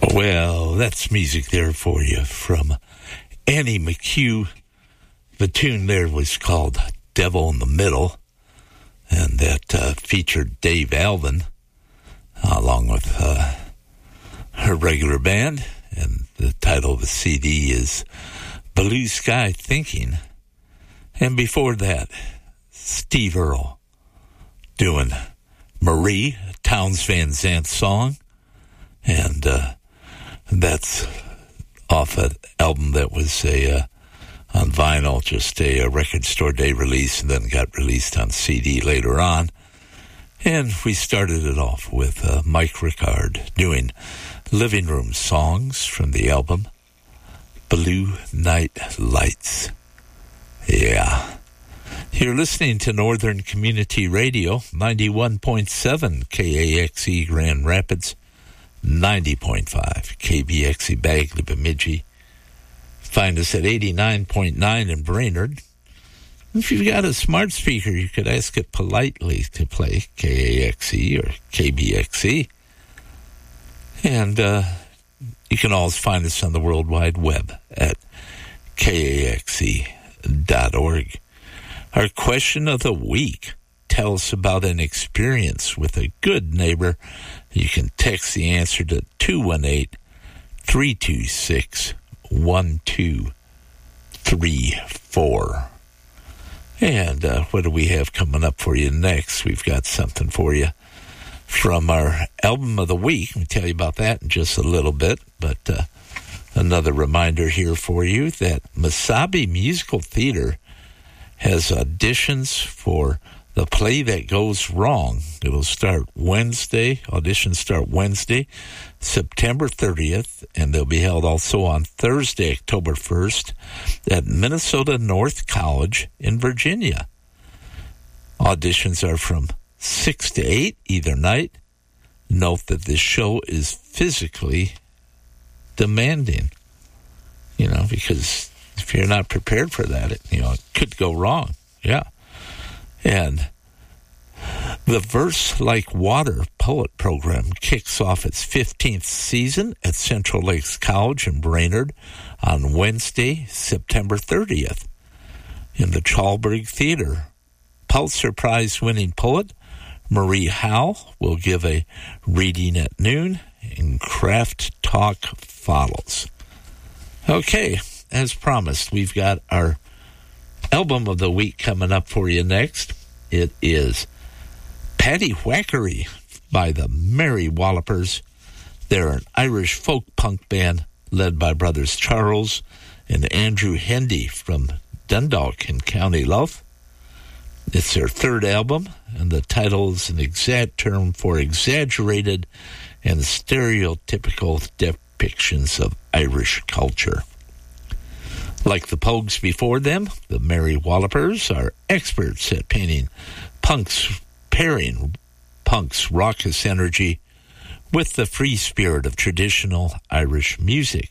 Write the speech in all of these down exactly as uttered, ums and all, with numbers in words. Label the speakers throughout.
Speaker 1: Well, that's music there for you from Annie McHugh. The tune there was called Devil in the Middle, and that uh, featured Dave Alvin, uh, along with uh, her regular band, and the title of the C D is Blue Sky Thinking. And before that, Steve Earle doing Marie, Townes Van Zandt song, and uh, that's off an album that was a uh, on vinyl, just a, a record store day release, and then got released on C D later on. And we started it off with uh, Mike Ricard doing Living Room songs from the album Blue Night Lights. Yeah. You're listening to Northern Community Radio, ninety-one point seven K A X E Grand Rapids, ninety point five K B X E Bagley Bemidji. Find us at eighty-nine point nine in Brainerd. If you've got a smart speaker, you could ask it politely to play K A X E or K B X E. And uh, you can always find us on the World Wide Web at K A X E dot org. Our question of the week: tell us about an experience with a good neighbor. You can text the answer to two one eight, three two six, one two three four. And uh, what do we have coming up for you next? We've got something for you from our album of the week. I'll tell you about that in just a little bit. But uh, another reminder here for you that Mesabi Musical Theater has auditions for The Play That Goes Wrong. It will start Wednesday. Auditions start Wednesday, September thirtieth, and they'll be held also on Thursday, October first, at Minnesota North College in Virginia. Auditions are from six to eight either night. Note that this show is physically demanding, you know, because if you're not prepared for that, it, you know, it could go wrong. Yeah. And the Verse Like Water Poet Program kicks off its fifteenth season at Central Lakes College in Brainerd on Wednesday, September thirtieth. In the Chalberg Theater, Pulitzer Prize-winning poet Marie Howe will give a reading at noon, and craft talk follows. Okay, as promised, we've got our album of the week coming up for you next. It is Paddy Whackery by the Merry Wallopers. They're an Irish folk punk band led by brothers Charles and Andrew Hendy from Dundalk in County Louth. It's their third album, and the title is an exact term for exaggerated and stereotypical depictions of Irish culture. Like the Pogues before them, the Merry Wallopers are experts at painting punk's pairing punk's raucous energy with the free spirit of traditional Irish music.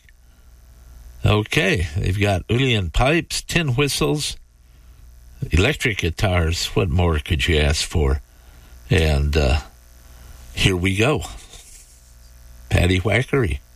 Speaker 1: Okay, they've got uilleann pipes, tin whistles, electric guitars. What more could you ask for? And uh, here we go. Paddy Whackery.